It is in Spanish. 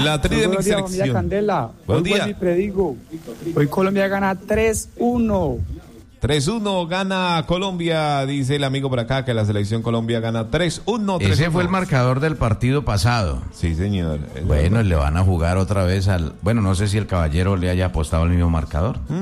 La trivia Buenos días, mixta familia elección. Candela. Buen Hoy día. vuelvo y predigo. Hoy Colombia gana 3-1. 3-1 gana Colombia, dice el amigo por acá que la selección Colombia gana 3-1. Ese fue el marcador del partido pasado. Sí, señor. Bueno, le van a jugar otra vez al... Bueno, no sé si el caballero le haya apostado al mismo marcador.